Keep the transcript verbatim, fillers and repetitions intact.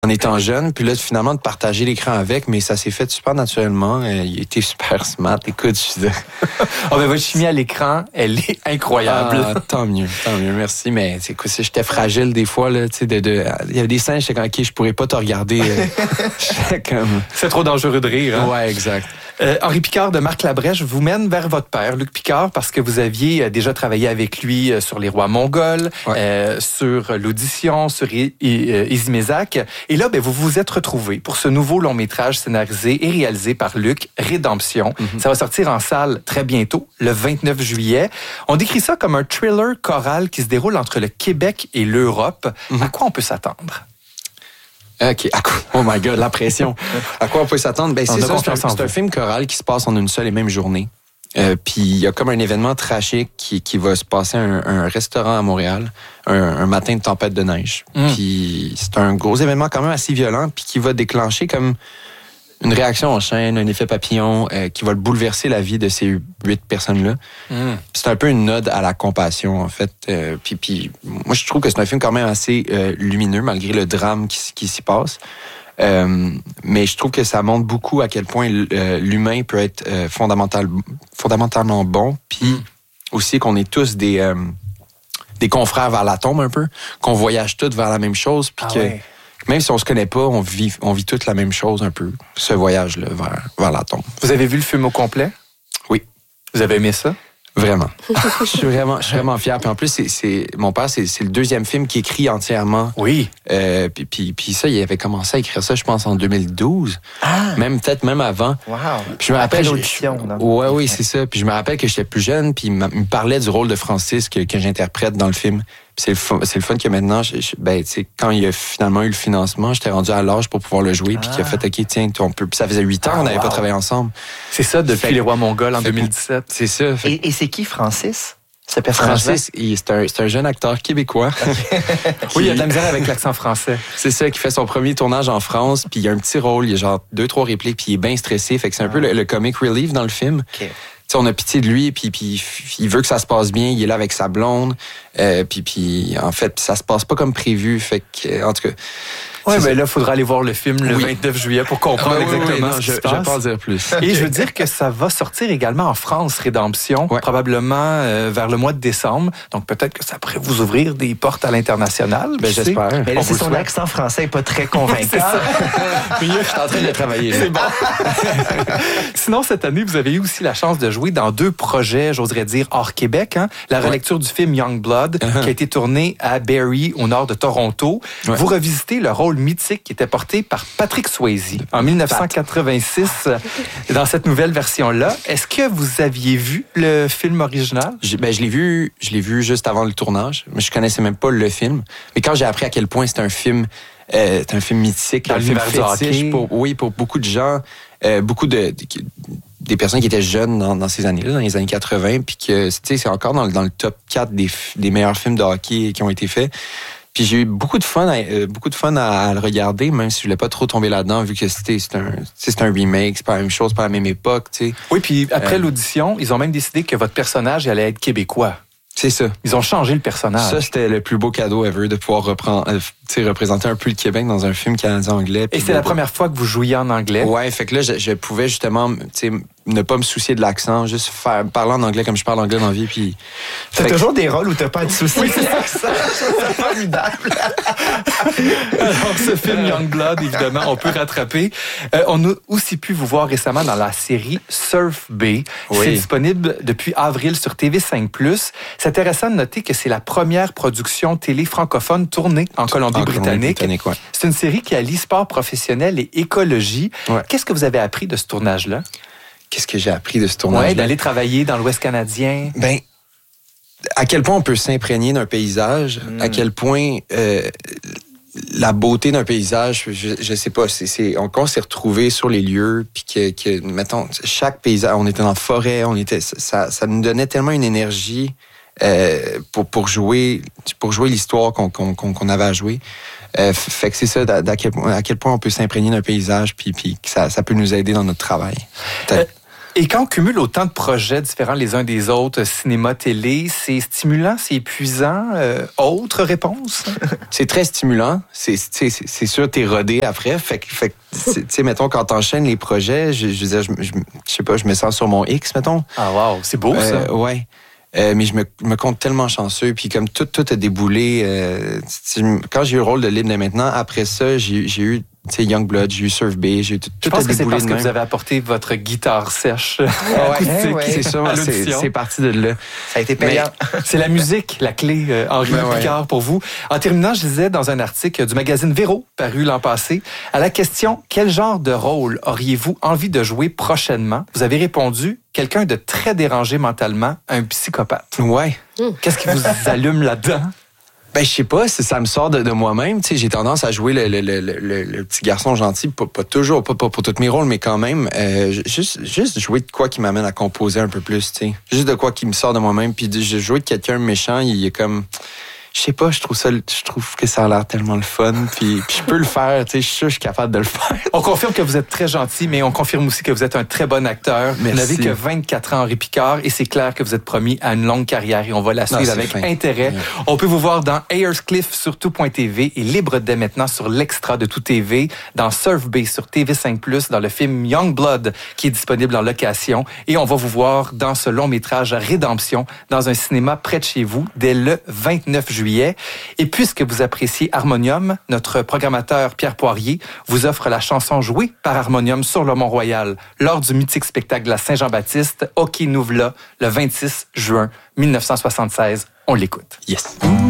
en étant jeune, puis là, finalement, de partager l'écran avec, mais ça s'est fait super naturellement. Euh, il était super smart. Écoute, je suis... oh, ben, votre chimie à l'écran, elle est incroyable. Ah, tant mieux, tant mieux, merci. Mais c'est quoi, j'étais fragile des fois, là, tu sais, de, de, il y avait des scènes, j'étais comme, OK, je pourrais pas te regarder. J'étais comme... C'est trop dangereux de rire, hein? Ouais, exact. Euh, Henri Picard de Marc Labrèche vous mène vers votre père, Luc Picard, parce que vous aviez déjà travaillé avec lui sur Les Rois mongols, ouais. euh, sur l'audition, sur Izimizac. Et là, ben, vous vous êtes retrouvés pour ce nouveau long métrage scénarisé et réalisé par Luc, Rédemption. Mm-hmm. Ça va sortir en salle très bientôt, le vingt-neuf juillet. On décrit ça comme un thriller choral qui se déroule entre le Québec et l'Europe. Mm-hmm. À quoi on peut s'attendre? OK. À quoi? Oh my God, la pression. À quoi on peut s'attendre? Ben, c'est ça, c'est un, c'est un film choral qui se passe en une seule et même journée. Euh, Puis il y a comme un événement tragique qui, qui va se passer à un, un restaurant à Montréal, un, un matin de tempête de neige. Mm. Puis c'est un gros événement quand même assez violent, puis qui va déclencher comme une réaction en chaîne, un effet papillon euh, qui va bouleverser la vie de ces huit personnes-là. Mm. C'est un peu une ode à la compassion, en fait. Euh, puis, puis moi, je trouve que c'est un film quand même assez euh, lumineux, malgré le drame qui, qui s'y passe. Euh, mais je trouve que ça montre beaucoup à quel point euh, l'humain peut être euh, fondamental, fondamentalement bon. Puis mm. aussi qu'on est tous des, euh, des confrères vers la tombe un peu, qu'on voyage tous vers la même chose, puis ah que... Ouais. Même si on se connaît pas, on vit, on vit toute la même chose un peu, ce voyage-là vers, vers la tombe. Vous avez vu le film au complet? Oui. Vous avez aimé ça? Vraiment. je suis vraiment, je suis vraiment fier. Puis en plus, c'est, c'est mon père, c'est, c'est le deuxième film qu'il écrit entièrement. Oui. Euh, puis, puis, puis ça, il avait commencé à écrire ça, je pense, en deux mille douze. Ah. Même peut-être même avant. Wow. Puis je me rappelle. Après l'audition. Je, ouais, oui, c'est ça. Puis je me rappelle que j'étais plus jeune, puis il me parlait du rôle de Francis que, que j'interprète dans le film. Puis c'est le fun, c'est le fun que maintenant, je, je, ben, tu sais, quand il a finalement eu le financement, j'étais rendu à l'âge pour pouvoir le jouer, puis ah. qu'il a fait, OK, tiens, on peut. Puis ça faisait huit ans, ah, on n'avait wow. pas travaillé ensemble. C'est ça, depuis fait, Les Rois mongols en deux mille dix-sept. C'est ça. Fait, et, et c'est qui, Francis? Ce personnage-là? Francis, il, c'est, un, c'est un jeune acteur québécois. Oui, il a de la misère avec l'accent français. C'est ça, qui fait son premier tournage en France, puis il a un petit rôle, il y a genre deux, trois répliques, puis il est bien stressé, fait que c'est un ah. peu le, le comic relief dans le film. Okay. T'sais, on a pitié de lui, puis, puis il veut que ça se passe bien, il est là avec sa blonde, euh, puis, puis en fait, ça se passe pas comme prévu, fait que, en tout cas... Oui, mais là, il faudra aller voir le film le oui. vingt-neuf juillet pour comprendre ah, oui, exactement oui, non, ce qui je, se passe. Je vais pas en dire plus. Et je veux dire que ça va sortir également en France, Rédemption, ouais. probablement euh, vers le mois de décembre. Donc peut-être que ça pourrait vous ouvrir des portes à l'international. Ben, j'espère. Mais là, c'est son accent français n'est pas très convaincant. Je suis en train de travailler. C'est bon. Sinon, cette année, vous avez eu aussi la chance de jouer dans deux projets, j'oserais dire, hors Québec. Hein? La ouais. relecture du film Young Blood, uh-huh. qui a été tourné à Barrie, au nord de Toronto. Ouais. Vous revisitez le rôle mythique qui était porté par Patrick Swayze en dix-neuf cent quatre-vingt-six dans cette nouvelle version-là. Est-ce que vous aviez vu le film original? Je, ben, je l'ai vu, je l'ai vu juste avant le tournage, mais je connaissais même pas le film. Mais quand j'ai appris à quel point c'est un film, euh, c'est un film mythique, dans un film fétiche, pour, oui, pour beaucoup de gens, euh, beaucoup de, de des personnes qui étaient jeunes dans, dans ces années-là, dans les années quatre-vingt, puis que c'est encore dans, dans le top quatre des, des meilleurs films de hockey qui ont été faits. Puis j'ai eu beaucoup de fun, à, euh, beaucoup de fun à, à le regarder, même si je voulais pas trop tomber là-dedans, vu que c'était c'est un, c'est un remake, c'est pas la même chose, pas la même époque, tu sais. Oui, puis après euh, l'audition, ils ont même décidé que votre personnage allait être québécois. C'est ça. Ils ont changé le personnage. Ça, c'était le plus beau cadeau ever, de pouvoir reprendre, euh, représenter un peu le Québec dans un film canadien-anglais. Et c'est la première fois que vous jouiez en anglais? Ouais, fait que là, je, je pouvais justement, tu sais, ne pas me soucier de l'accent, juste faire parler en anglais comme je parle anglais dans la vie. Puis t'as toujours que... des rôles où t'as pas de soucis. Oui, c'est l'accent. C'est formidable. Alors, ce film Young Blood, évidemment, on peut rattraper. Euh, on a aussi pu vous voir récemment dans la série Surf Bay. Oui. C'est disponible depuis avril sur T V cinq plus. C'est intéressant de noter que c'est la première production télé francophone tournée en Colombie-Britannique. Colombie-Britannique, ouais. C'est une série qui allie sport professionnel et écologie. Ouais. Qu'est-ce que vous avez appris de ce tournage-là? Qu'est-ce que j'ai appris de ce tournage-là? Ouais, d'aller travailler dans l'Ouest canadien. Ben, à quel point on peut s'imprégner d'un paysage, mm. à quel point euh, la beauté d'un paysage, je, je sais pas, c'est, c'est, on, quand on s'est retrouvés sur les lieux, puis que, que, mettons, chaque paysage, on était dans la forêt, on était, ça, ça nous donnait tellement une énergie euh, pour, pour jouer, pour jouer l'histoire qu'on, qu'on, qu'on avait à jouer. Euh, fait que c'est ça, d'à, d'à quel, à quel point on peut s'imprégner d'un paysage, puis, puis que ça, ça peut nous aider dans notre travail. Euh, Et quand on cumule autant de projets différents les uns des autres, cinéma, télé, c'est stimulant, c'est épuisant. Euh, autre réponse? C'est très stimulant. C'est, c'est, c'est sûr, t'es rodé après. Fait que, fait que, tu sais, mettons, quand t'enchaînes les projets, je, je, je, je, je sais pas, je me sens sur mon X, mettons. Ah wow, c'est beau ça. Euh, ouais. Euh, mais je me, me compte tellement chanceux. Puis comme tout, tout a déboulé. Euh, quand j'ai eu le rôle de Libre dès maintenant, après ça, j'ai, j'ai eu tu sais, Youngblood, j'ai eu Surf Bay, j'ai eu tout, tout Je pense que c'est parce de que même. vous avez apporté votre guitare sèche. Ouais, ouais. C'est ça, c'est, c'est parti de là. Ça a été payant. Mais c'est la musique, la clé, euh, Henri Ben ouais. Picard, pour vous. En terminant, je disais dans un article du magazine Véro, paru l'an passé, à la question « Quel genre de rôle auriez-vous envie de jouer prochainement ?» Vous avez répondu « Quelqu'un de très dérangé mentalement, un psychopathe. » Ouais. Qu'est-ce qui vous allume là-dedans? Ben, je sais pas si ça me sort de, de moi-même. Tu sais, j'ai tendance à jouer le, le, le, le, le petit garçon gentil, pas, pas toujours, pas, pas pour tous mes rôles, mais quand même, euh, juste, juste jouer de quoi qui m'amène à composer un peu plus, tu sais. Juste de quoi qui me sort de moi-même. Puis de, de jouer de quelqu'un méchant, il est comme... Je sais pas, je trouve ça, je trouve que ça a l'air tellement le fun. Puis, puis je peux le faire, tu sais, je suis sûr que je suis capable de le faire. On confirme que vous êtes très gentil, mais on confirme aussi que vous êtes un très bon acteur. Merci. Vous n'avez que vingt-quatre ans, Henri Picard, et c'est clair que vous êtes promis à une longue carrière et on va la suivre Non, avec fin. intérêt. Yeah. On peut vous voir dans Ayerscliff sur tout point t v et libre dès maintenant sur l'extra de tout T V, dans Surf Bay sur T V cinq plus, dans le film Youngblood qui est disponible en location, et on va vous voir dans ce long métrage Rédemption dans un cinéma près de chez vous dès le vingt-neuf juillet. Et puisque vous appréciez Harmonium, notre programmateur Pierre Poirier vous offre la chanson jouée par Harmonium sur le Mont-Royal lors du mythique spectacle de la Saint-Jean-Baptiste, OK nous v'là, le vingt-six juin mille neuf cent soixante-seize. On l'écoute. Yes.